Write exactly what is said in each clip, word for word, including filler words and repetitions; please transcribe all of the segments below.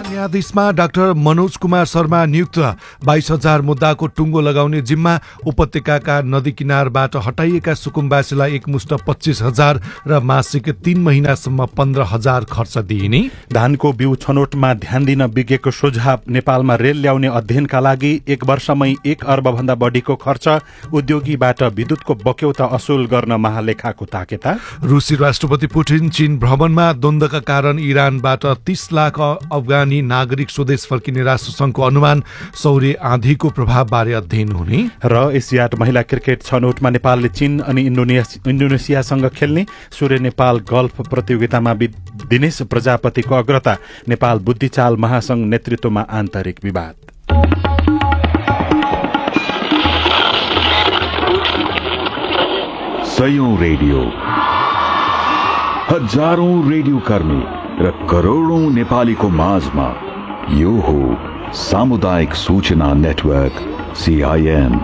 न्यायाधीशमा doctor Manoj Kumar Sharma नियुक्त। बाइस हजार मुद्दाको टुङ्गो लगाउने जिम्मा। उपत्यकाका नदी किनारबाट हटाइएका सुकुम्बासीलाई एकमुष्ट पच्चिस हजार र मासिक तीन महिनासम्म पन्ध्र हजार खर्च दिइने। धानको बिउ छनौटमा ध्यान दिन विज्ञको सुझाव। नेपालमा रेल ल्याउने अध्ययनका लागि एक वर्षमै एक अर्ब भन्दा बढीको खर्च। उद्योगीबाट विद्युतको बक्यौता असुल गर्न महालेखाको ताकेता। रुसी राष्ट्रपति पुटिन चीन भ्रमणमा। द्वन्द्वका कारण इरानबाट तीस लाख अफगानी नागरिक स्वदेश फर्किने राष्ट्रसङ्घको अनुमान। सौर्य आँधीको प्रभावबारे अध्ययन हुने। र एसियाड महिला क्रिकेट छनौटमा नेपालले चीन अनि इन्डोनेसियासँग खेल्ने। सूर्य नेपाल गल्फ प्रतियोगितामा दिनेश प्रजापतिको अग्रता। नेपाल बुद्धिचाल महासंघ नेतृत्वमा आन्तरिक विवाद। सयौं रेडियो, हजारौं रेडियो कर्मी र करोडौं नेपालीको माझमा यो हो सामुदायिक सूचना नेटवर्क सीआईएन।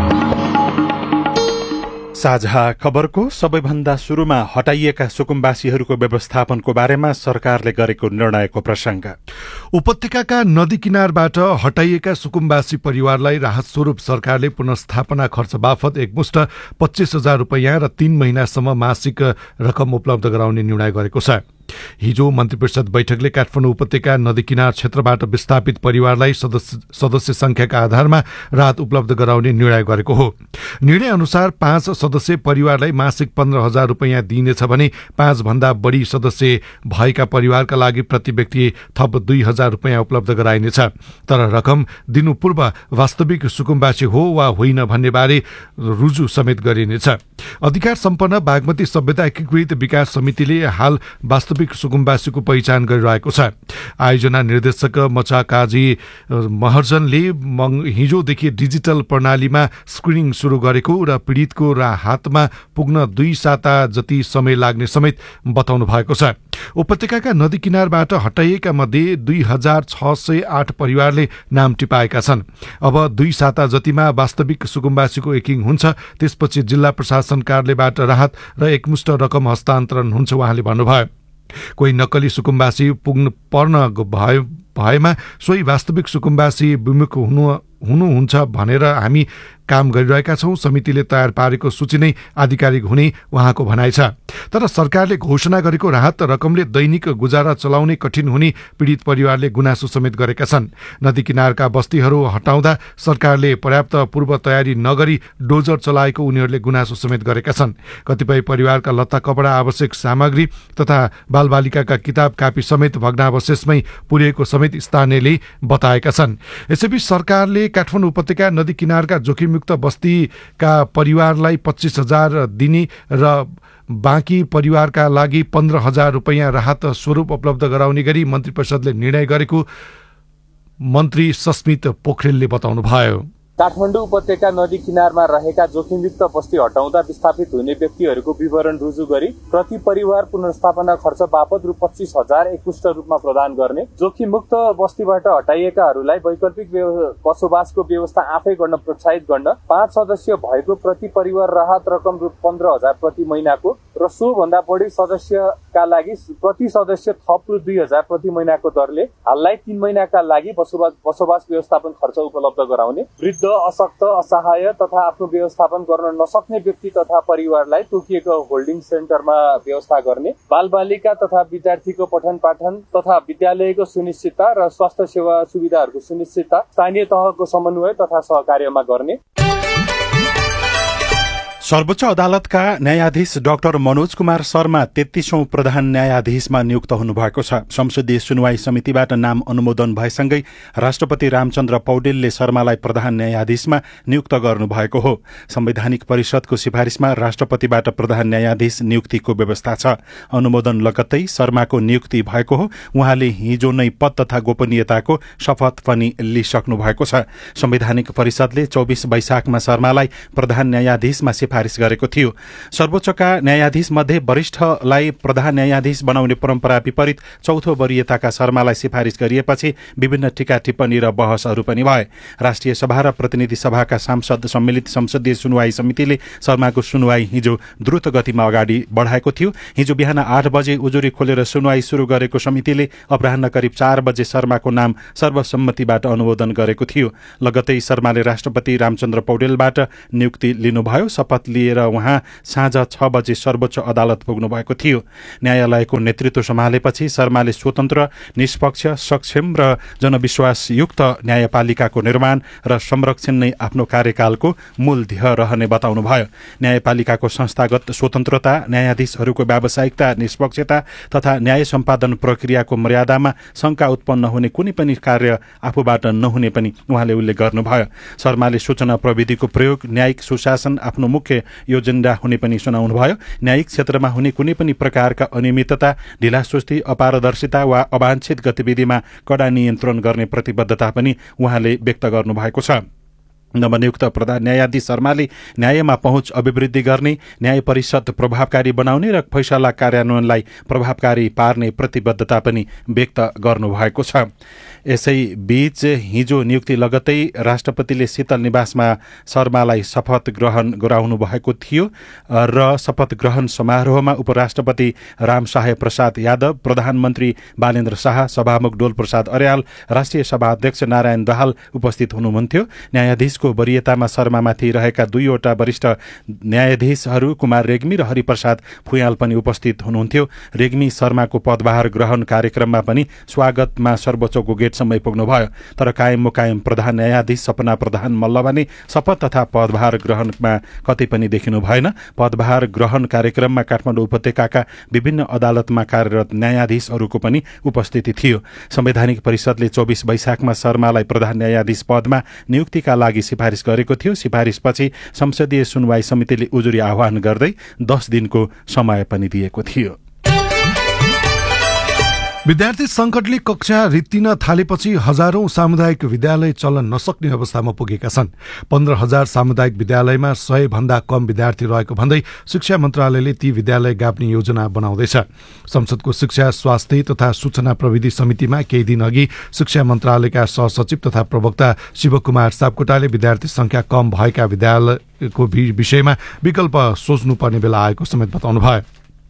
साझा खबरको सबैभन्दा सुरुमा हटाइएका सुकुम्बासीहरूको व्यवस्थापनको बारेमा सरकारले गरेको निर्णयको प्रसंग। उपत्यकाका नदी किनारबाट हटाइएका सुकुम्बासी परिवारलाई राहत स्वरूप सरकारले पुनर्स्थापना खर्च बापत एकमुष्ट पच्चीस हजार रुपियाँ र तीन महिनासम्म मासिक रकम उपलब्ध गराउने निर्णय गरेको छ। हिजो मन्त्रीपरिषद बैठकले काठमाडौँ उपत्यका नदी किनार क्षेत्रबाट विस्थापित परिवारलाई सदस्य, सदस्य संख्याका आधारमा राहत उपलब्ध गराउने निर्णय गरेको हो। निर्णय अनुसार पाँच सदस्य परिवारलाई मासिक पन्ध्र हजार रुपियाँ दिइनेछ भने पाँच भन्दा बढी सदस्य भएका परिवारका लागि प्रति व्यक्ति थप दुई हजार रुपियाँ उपलब्ध गराइनेछ। तर रकम दिनु पूर्व वास्तविक सुकुम्बासी हो वा होइन भन्ने बारे रुजु समेत गरिनेछ। अधिकार सम्पन्न बागमती सभ्यता एकीकृत विकास समितिले हाल वास्तविक सुकुम्बासीको पहिचान गरिरहेको छ। आयोजना निर्देशक मचा काजी महर्जनले हिजोदेखि डिजिटल प्रणालीमा स्क्रिनिङ शुरू गरेको र पीड़ितको हातमा पुग्न दुई साता जति समय लाग्ने समेत बताउनु भएको छ। उपत्यकाका नदी किनारबाट हटाइएका मध्ये दुई हजार छ सय आठ परिवारले नाम टिपाएका छन्। अब दुई साता जतिमा वास्तविक सुकुम्बासीको एकिङ हुन्छ। त्यसपछि जिल्ला प्रशासन कार्यालयबाट राहत र एकमुष्ट रकम हस्तान्तरण हुन्छ उहाँले भन्नुभयो। कोही नक्कली सुकुम्बासी पुग्न पर्न भए भएमा सोही वास्तविक सुकुम्बासी विमुख हुनु हुनुहुन्छ भनेर हामी काम गरिरहेका छौं। समितिले तयार पारेको सूची नै आधिकारिक हुने उहाँको भनाइ छ। तर सरकारले घोषणा गरेको राहत रकमले दैनिक गुजारा चलाउने कठिन हुने पीड़ित परिवारले गुनासो समेत गरेका छन्। नदी किनारका बस्तीहरू हटाउँदा सरकारले पर्याप्त पूर्व तयारी नगरी डोजर चलाएको उनीहरूले गुनासो समेत गरेका छन्। कतिपय परिवारका लत्ता कपडा आवश्यक सामग्री तथा बालबालिकाका किताब कापी समेत भग्नावशेषमै पुर्याएको समेत स्थानीयले बताएका छन्। यसैबीच सरकारले काठमाडौँ उपत्यका नदी किनारका जोखिमयुक्त बस्तीका परिवारलाई पच्चीस हजार दिने र बाँकी परिवारका लागि पन्ध्र हजार रुपियाँ राहत स्वरूप उपलब्ध गराउने गरी मन्त्री परिषदले निर्णय गरेको मन्त्री सस्मित पोखरेलले बताउनुभयो। काठमाडौँ उपत्यका नदी किनारमा रहेका जोखिमयुक्त बस्ती हटाउँदा विस्थापित हुने व्यक्तिहरूको विवरण रुजु गरी प्रति परिवार पुनर्स्थापना खर्च बापत रु पच्चीस हजार एकमुष्ट रूपमा प्रदान गर्ने। जोखिममुक्त बस्तीबाट हटाइएकाहरूलाई वैकल्पिक बसोबासको व्यवस्था आफै गर्न प्रोत्साहित गर्न पाँच सदस्य भएको प्रति परिवार राहत रकम रु पन्ध्र हजार प्रति महिनाको र सो भन्दा बढी सदस्यका लागि प्रति सदस्य थप रु दुई हजार प्रति महिनाको दरले हाललाई तीन महिनाका लागि बसोबास बसोबास व्यवस्थापन खर्च उपलब्ध गराउने। वृद्ध, अशक्त, असहाय तथा आफ्नो व्यवस्थापन गर्न नसक्ने व्यक्ति तथा परिवारलाई तोकिएको होल्डिङ सेन्टरमा व्यवस्था गर्ने। बालबालिका तथा विद्यार्थीको पठन पाठन तथा विद्यालयको सुनिश्चितता र स्वास्थ्य सेवा सुविधाहरूको सुनिश्चितता स्थानीय तहको समन्वय तथा सहकार्यमा गर्ने। सर्वोच्च अदालतका न्यायाधीश डाक्टर मनोज कुमार शर्मा तेत्तीसौं प्रधान न्यायाधीशमा नियुक्त हुनुभएको छ। संसदीय सुनवाई समितिबाट नाम अनुमोदन भएसँगै राष्ट्रपति रामचन्द्र पौडेलले शर्मालाई प्रधान न्यायाधीशमा नियुक्त गर्नुभएको हो। संवैधानिक परिषदको सिफारिशमा राष्ट्रपतिबाट प्रधान न्यायाधीश नियुक्तिको व्यवस्था छ। अनुमोदन लगत्तै शर्माको नियुक्ति भएको हो। उहाँले हिजो नै पद तथा गोपनीयताको शपथ पनि लिइसक्नु भएको छ। संवैधानिक परिषदले चौबिस वैशाखमा शर्मालाई प्रधान न्यायाधीशमा सिफारिस गरेको थियो। सर्वोच्चका न्यायाधीश मध्ये वरिष्ठलाई प्रधान न्यायाधीश बनाउने परम्परा विपरीत चौथो वरियताका शर्मालाई सिफारिस गरिएपछि विभिन्न टीका टिप्पणी र बहसहरू पनि भए। राष्ट्रिय सभा र प्रतिनिधि सभाका सांसद सम्मिलित संसदीय सुनवाई समितिले शर्माको सुनवाई हिजो द्रुत गतिमा अगाडि बढाएको थियो। हिजो बिहान आठ बजे उजुरी खोलेर सुनवाई सुरु गरेको समितिले अपराह्न करिब चार बजे शर्माको नाम सर्वसम्मतिबाट अनुमोदन गरेको थियो। लगतै शर्माले राष्ट्रपति रामचन्द्र पौडेलबाट नियुक्ति लिनुभयो। शपथ लिएर उहाँ साँझ छ बजे सर्वोच्च अदालत पुग्नु भएको थियो। न्यायालयको नेतृत्व सम्हालेपछि शर्माले स्वतन्त्र, निष्पक्ष, सक्षम र जनविश्वासयुक्त न्यायपालिकाको निर्माण र संरक्षण नै आफ्नो कार्यकालको मूल ध्येय रहने बताउनुभयो। न्यायपालिकाको संस्थागत स्वतन्त्रता, न्यायाधीशहरूको व्यावसायिकता, निष्पक्षता तथा न्याय सम्पादन प्रक्रियाको मर्यादामा शंका उत्पन्न हुने कुनै पनि कार्य आफूबाट नहुने पनि उहाँले उल्लेख गर्नुभयो। शर्माले सूचना प्रविधिको प्रयोग, न्यायिक सुशासन आफ्नो मुख्य एजेन्डा हुने पनि सुनाउनुभयो। न्यायिक क्षेत्रमा हुने कुनै पनि प्रकारका अनियमितता, ढिलासुस्ती, अपारदर्शिता वा अवांछित गतिविधिमा कडा नियन्त्रण गर्ने प्रतिबद्धता पनि उहाँले व्यक्त गर्नुभएको छ। नवनियुक्त प्रधान न्यायाधीश शर्माले न्यायमा पहुँच अभिवृद्धि गर्ने, न्याय परिषद प्रभावकारी बनाउने र फैसला कार्यान्वयनलाई प्रभावकारी पार्ने प्रतिबद्धता पनि व्यक्त गर्नुभएको छ। यसै बीच हिजो नियुक्ति लगतै राष्ट्रपतिले शीतल निवासमा शर्मालाई शपथ ग्रहण गराउनु भएको थियो र शपथ ग्रहण समारोहमा उपराष्ट्रपति रामसाहे प्रसाद यादव, प्रधानमन्त्री बालेन्द्र शाह, सभामुख डोल प्रसाद अर्याल, राष्ट्रिय सभा अध्यक्ष नारायण दाहाल उपस्थित हुनुहुन्थ्यो। न्यायाधीशको वरियतामा शर्मामाथि रहेका दुईवटा वरिष्ठ न्यायाधीशहरू कुमार रेग्मी र हरिप्रसाद फुयाल पनि उपस्थित हुनुहुन्थ्यो। रेग्मी शर्माको पदभार ग्रहण कार्यक्रममा पनि स्वागतमा सर्वोच्चको गेटसम्म पुग्नुभयो। तर कायम मुकायम प्रधान न्यायाधीश सपना प्रधान मल्ल भने शपथ तथा पदभार ग्रहणमा कतै पनि देखिनु भएन। पदभार ग्रहण कार्यक्रममा काठमाडौँ उपत्यकाका विभिन्न अदालतमा कार्यरत न्यायाधीशहरूको पनि उपस्थिति थियो। संवैधानिक परिषदले चौबिस वैशाखमा शर्मालाई प्रधान न्यायाधीश पदमा नियुक्तिका लागि सिफारिस गरेको थियो। सिफारिसपछि संसदीय सुनवाई समितिले उजुरी आह्वान गर्दै दस दिनको समय पनि दिएको थियो। विद्यार्थी संकटले कक्षा रित्तिन थालेपछि हजारौं सामुदायिक विद्यालय चल्न नसक्ने अवस्थामा पुगेका छन्। पन्ध्र हजार सामुदायिक विद्यालयमा सय भन्दा कम विद्यार्थी रहेको भन्दै शिक्षा मन्त्रालयले ती विद्यालय गाप्ने योजना बनाउँदैछ। संसदको शिक्षा, स्वास्थ्य तथा सूचना प्रविधि समितिमा केही दिन अघि शिक्षा मन्त्रालयका सहसचिव तथा प्रवक्ता शिवकुमार सापकोटाले विद्यार्थी संख्या कम भएका विद्यालयको विषयमा विकल्प सोच्नुपर्ने बेला आएको समेत बताउनुभयो।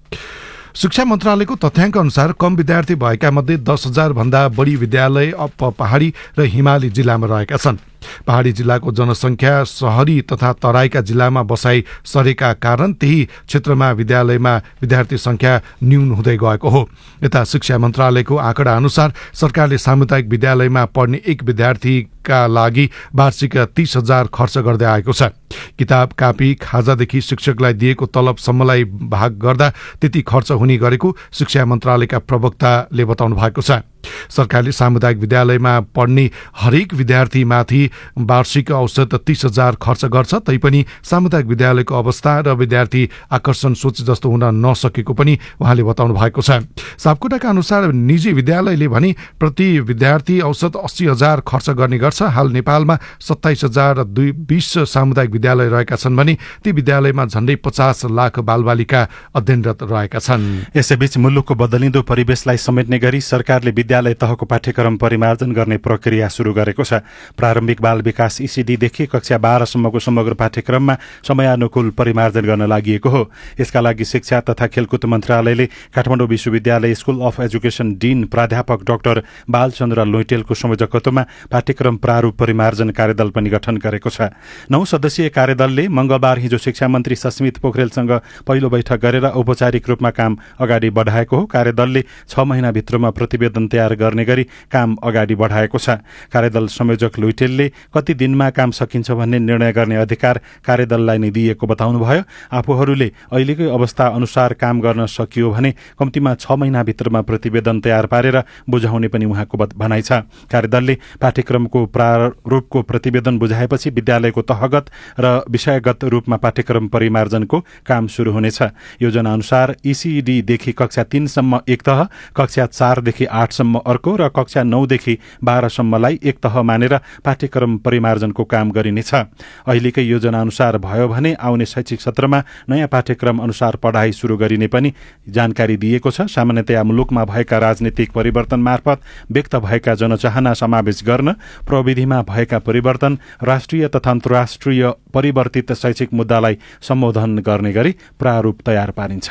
शिक्षा मन्त्रालयको तथ्याङ्क अनुसार कम विद्यार्थी भएका मध्ये दस हजार भन्दा बढी विद्यालय पहाडी र हिमाली जिल्लामा रहेका छन्। पहाडी जिल्लाको जनसंख्या शहरी तथा तराईका जिल्लामा बसाई सरेका कारण त्यही क्षेत्रमा विद्यालयमा विद्यार्थी संख्या न्यून हुँदै गएको हो। यता शिक्षा मन्त्रालयको आँकडा अनुसार सरकारले सामुदायिक विद्यालयमा पढ्ने एक विद्यार्थीका लागि वार्षिक तीस हजार खर्च गर्दै आएको छ। किताब, कापी, खाजादेखि शिक्षकलाई दिएको तलबसम्मलाई भाग गर्दा त्यति खर्च हुने गरेको शिक्षा मन्त्रालयका प्रवक्ताले बताउनु भएको छ। सरकारले सामुदायिक विद्यालयमा पढ्ने हरेक विद्यार्थीमाथि वार्षिक औसत तीस हजार खर्च गर्छ। तैपनि सामुदायिक विद्यालयको अवस्था र विद्यार्थी आकर्षण सोचे जस्तो हुन नसकेको पनि उहाँले बताउनु भएको छ। सापकोटाका अनुसार निजी विद्यालयले भने प्रति विद्यार्थी औसत अस्सी हजार खर्च गर्ने गर्छ। हाल नेपालमा सत्ताइस हजार दुई बीस सामुदायिक विद्यालय रहेका छन् भने ती विद्यालयमा झण्डै पचास लाख बालबालिका अध्ययनरत रहेका छन्। यसैबीच मुलुकको बदलिँदो परिवेशलाई समेट्ने गरी सरकारले विद्यालय तहको पाठ्यक्रम परिमार्जन गर्ने प्रक्रिया सुरु गरेको छ। प्रारम्भिक बाल विकास ईसीडीदेखि कक्षा बाह्रसम्मको समग्र पाठ्यक्रममा समयानुकूल परिमार्जन गर्न लागि हो। यसका लागि शिक्षा तथा खेलकुद मन्त्रालयले काठमाडौँ विश्वविद्यालय स्कुल अफ एजुकेसन डिन प्राध्यापक डाक्टर बालचन्द्र लोइटेलको संयोजकत्वमा पाठ्यक्रम प्रारूप परिमार्जन कार्यदल पनि गठन गरेको छ। नौ सदस्यीय कार्यदलले मंगलबार हिजो शिक्षा मन्त्री सस्मित पोखरेलसँग पहिलो बैठक गरेर औपचारिक रूपमा काम अगाडि बढाएको हो। कार्यदलले छ महिनाभित्रमा प्रतिवेदन तयार गर्ने गरी काम अगाडि बढाएको छ। कार्यदल संयोजक लुइटेलले कति दिनमा काम सकिन्छ भन्ने निर्णय गर्ने अधिकार कार्यदललाई नै दिएको बताउनुभयो। आफूहरूले अहिलेकै अवस्था अनुसार काम गर्न सकियो भने कम्तीमा छ महिनाभित्रमा प्रतिवेदन तयार पारेर बुझाउने पनि उहाँको भनाइ छ। कार्यदलले पाठ्यक्रमको प्रारूपको प्रतिवेदन बुझाएपछि विद्यालयको तहगत र विषयगत रूपमा पाठ्यक्रम परिमार्जनको काम शुरू हुनेछ। योजना अनुसार ईसीडीदेखि कक्षा तीनसम्म एक तह, कक्षा चारदेखि आठसम्म आठसम्म अर्को र कक्षा नौदेखि बाह्रसम्मलाई एक तह मानेर पाठ्यक्रम परिमार्जनको काम गरिनेछ। अहिलेकै योजना अनुसार भयो भने आउने शैक्षिक सत्रमा नयाँ पाठ्यक्रम अनुसार पढाइ सुरु गरिने पनि जानकारी दिएको छ। सामान्यतया मुलुकमा भएका राजनीतिक परिवर्तन मार्फत व्यक्त भएका जनचाहना समावेश गर्न प्रविधिमा भएका परिवर्तन, राष्ट्रिय तथा अन्तर्राष्ट्रिय परिवर्तित शैक्षिक मुद्दालाई सम्बोधन गर्ने गरी प्रारूप तयार पारिन्छ।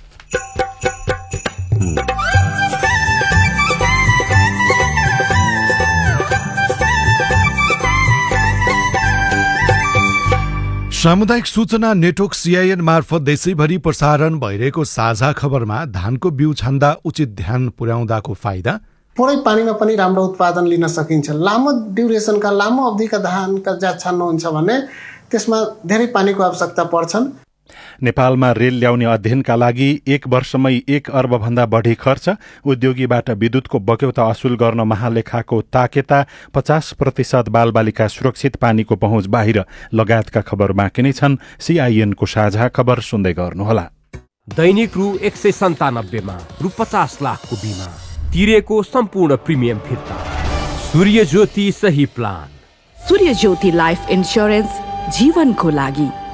सामुदायिक सूचना नेटवर्क सीआईएन मार्फत देशैभरि प्रसारण भइरहेको साझा खबरमा धानको बिउ छान्दा उचित ध्यान पुर्याउँदाको फाइदा, थोरै पानीमा पनि राम्रो उत्पादन लिन सकिन्छ। लामो ड्युरेसनका लामो अवधिका धानका जात छान्नुहुन्छ भने त्यसमा धेरै पानीको आवश्यकता पर्छन्। नेपालमा रेल ल्याउने अध्ययनका लागि एक वर्षमै एक अर्बभन्दा बढी खर्च, उद्योगीबाट विद्युतको बक्यौता असुल गर्न महालेखाको ताकेता, पचास प्रतिशत बालबालिका सुरक्षित पानीको पहुँच बाहिर लगायतका खबर बाँकी नै छन्। सीआईएनको साझा खबर सुन्दै गर्नुहोला। दैनिक रु एक सय सन्तानब्बेमा रु पचास लाखको बिमा तिरेको सम्पूर्ण प्रिमियम फिर्ता। सूर्य ज्योति सही प्लान। सूर्य ज्योति लाइफ इन्स्योरेन्स जीवनको लागि।